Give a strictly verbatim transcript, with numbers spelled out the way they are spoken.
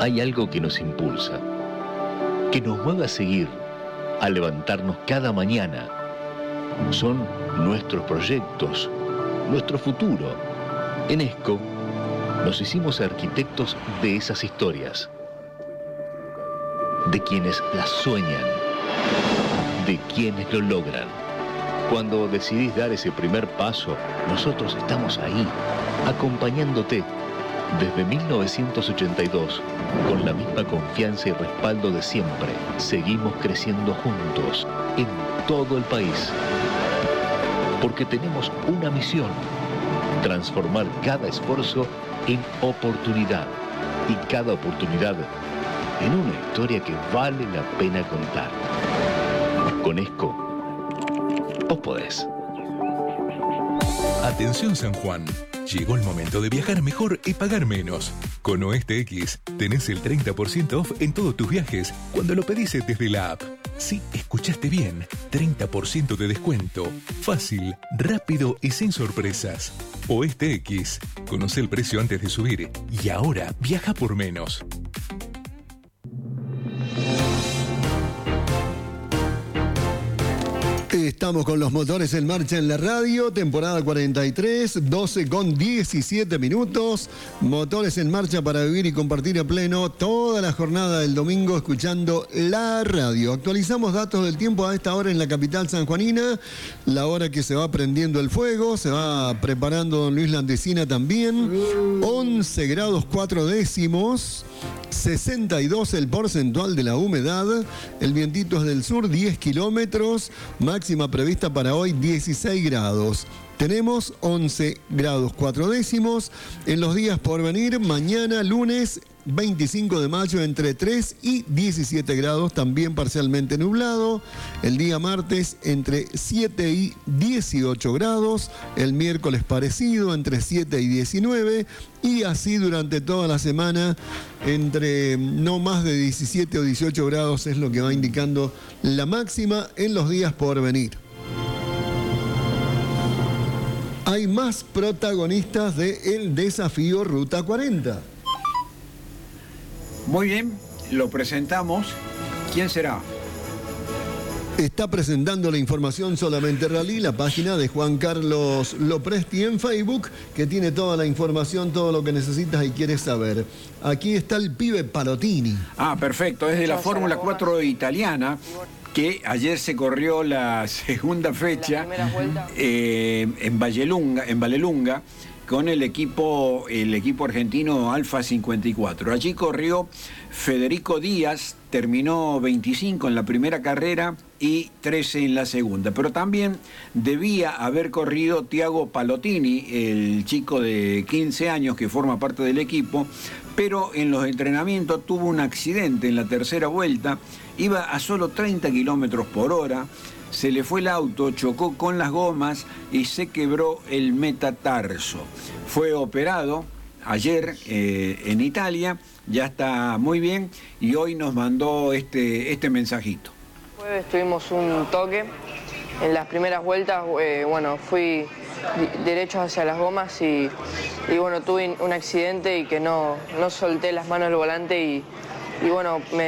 hay algo que nos impulsa, que nos mueve a seguir, a levantarnos cada mañana. Son nuestros proyectos, nuestro futuro. En ESCO nos hicimos arquitectos de esas historias, de quienes las sueñan, de quienes lo logran. Cuando decidís dar ese primer paso, nosotros estamos ahí, acompañándote. Desde mil novecientos ochenta y dos, con la misma confianza y respaldo de siempre, seguimos creciendo juntos en todo el país. Porque tenemos una misión: transformar cada esfuerzo en oportunidad y cada oportunidad en una historia que vale la pena contar. Con ESCO, vos podés. Atención San Juan, llegó el momento de viajar mejor y pagar menos. Con Oeste X tenés el treinta por ciento off en todos tus viajes cuando lo pedís desde la app. Sí, escuchaste bien, treinta por ciento de descuento. Fácil, rápido y sin sorpresas. Oeste X, conoce el precio antes de subir y ahora viaja por menos. Estamos con los motores en marcha en la radio, temporada cuarenta y tres, doce con diecisiete minutos. Motores en marcha para vivir y compartir a pleno toda la jornada del domingo escuchando la radio. Actualizamos datos del tiempo a esta hora en la capital sanjuanina, la hora que se va prendiendo el fuego, se va preparando don Luis Landesina también. once grados cuatro décimos, sesenta y dos el porcentual de la humedad, el vientito es del sur, diez kilómetros, máxima prevista para hoy dieciséis grados. Tenemos once grados cuatro décimos. En los días por venir, mañana lunes veinticinco de mayo entre tres y diecisiete grados, también parcialmente nublado. El día martes entre siete y dieciocho grados. El miércoles parecido entre siete y diecinueve. Y así durante toda la semana entre no más de diecisiete o dieciocho grados es lo que va indicando la máxima en los días por venir. Hay más protagonistas del desafío Ruta cuarenta. Muy bien, lo presentamos. ¿Quién será? Está presentando la información Solamente Rally, la página de Juan Carlos Lopresti en Facebook, que tiene toda la información, todo lo que necesitas y quieres saber. Aquí está el pibe Palotini. Ah, perfecto, es de la Fórmula cuatro italiana, que ayer se corrió la segunda fecha eh, en Vallelunga, en Vallelunga, con el equipo, el equipo argentino Alfa cincuenta y cuatro. Allí corrió Federico Díaz, terminó veinticinco en la primera carrera y trece en la segunda. Pero también debía haber corrido Tiago Palotini, el chico de quince años que forma parte del equipo, pero en los entrenamientos tuvo un accidente en la tercera vuelta, iba a solo treinta kilómetros por hora, se le fue el auto, chocó con las gomas y se quebró el metatarso. Fue operado ayer eh, en Italia, ya está muy bien y hoy nos mandó este, este mensajito. Jueves tuvimos un toque, en las primeras vueltas, eh, bueno, fui derecho hacia las gomas y, y bueno, tuve un accidente y que no, no solté las manos del volante y, y bueno, me